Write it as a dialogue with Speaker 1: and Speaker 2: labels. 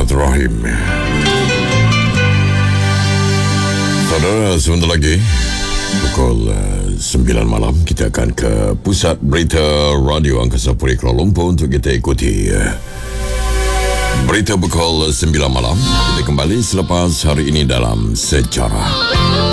Speaker 1: Bismillahirrahmanirrahim. Saudara, sebentar lagi pukul 9 malam kita akan ke Pusat Berita Radio Angkasa Puri Kuala Lumpur untuk kita ikuti berita pukul 9 malam. Kita kembali selepas hari ini dalam sejarah.